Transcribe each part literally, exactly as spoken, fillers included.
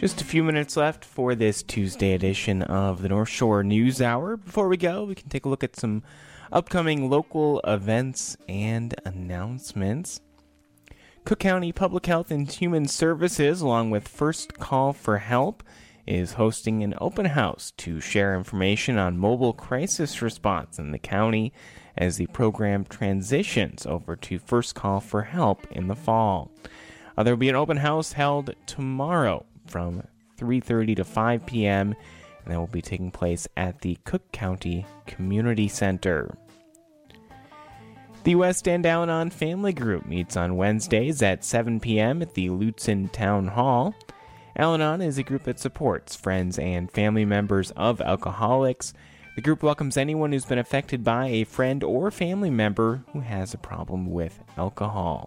Just a few minutes left for this Tuesday edition of the North Shore News Hour. Before we go, we can take a look at some upcoming local events and announcements. Cook County Public Health and Human Services, along with First Call for Help, is hosting an open house to share information on mobile crisis response in the county as the program transitions over to First Call for Help in the fall. Uh, there will be an open house held tomorrow from three thirty to five p.m., and that will be taking place at the Cook County Community Center. The West End Al-Anon Family Group meets on Wednesdays at seven p.m. at the Lutzen Town Hall. Al-Anon is a group that supports friends and family members of alcoholics. The group welcomes anyone who's been affected by a friend or family member who has a problem with alcohol.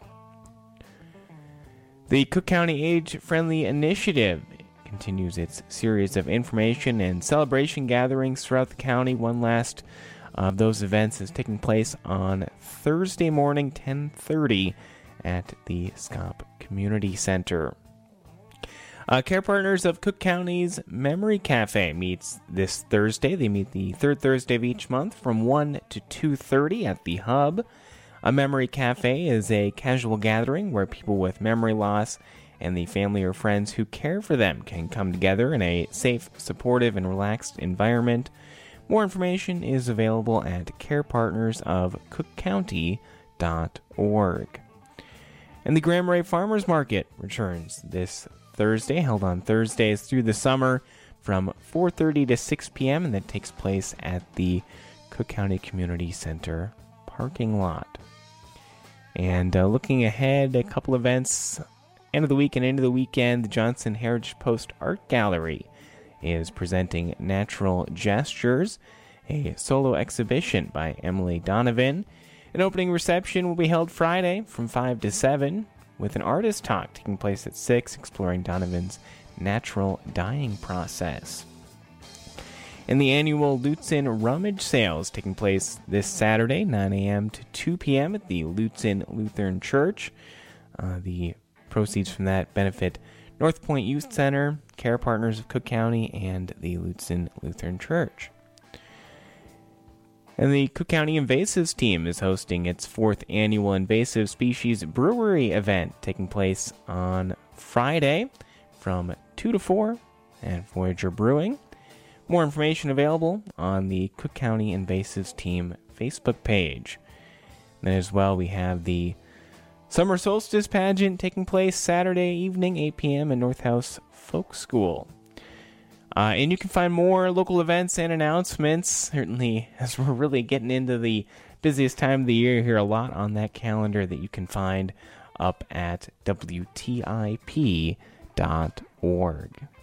The Cook County Age Friendly Initiative continues its series of information and celebration gatherings throughout the county. One last of those events is taking place on Thursday morning, ten thirty, at the Scop Community Center. Uh, Care Partners of Cook County's Memory Cafe meets this Thursday. They meet the third Thursday of each month from one to two thirty at the Hub. A Memory Cafe is a casual gathering where people with memory loss and the family or friends who care for them can come together in a safe, supportive, and relaxed environment. More information is available at care partners of cook county dot org. And the Grand Marais Farmers Market returns this Thursday, held on Thursdays through the summer from four thirty to six p.m., and that takes place at the Cook County Community Center parking lot. And uh, looking ahead, a couple events, end of the week and into the weekend, the Johnson Heritage Post Art Gallery is presenting Natural Gestures, a solo exhibition by Emily Donovan. An opening reception will be held Friday from five to seven, with an artist talk taking place at six, exploring Donovan's natural dyeing process. And the annual Lutzen Rummage Sales taking place this Saturday, nine a.m. to two p.m. at the Lutzen Lutheran Church. Uh, the proceeds from that benefit North Point Youth Center, Care Partners of Cook County, and the Lutzen Lutheran Church. And the Cook County Invasives team is hosting its fourth annual Invasive Species Brewery event taking place on Friday from two to four at Voyager Brewing. More information available on the Cook County Invasives team Facebook page. And then as well, we have the Summer Solstice Pageant taking place Saturday evening, eight p.m. in North House Folk School. Uh, and you can find more local events and announcements. Certainly, as we're really getting into the busiest time of the year here, a lot on that calendar that you can find up at W T I P dot org.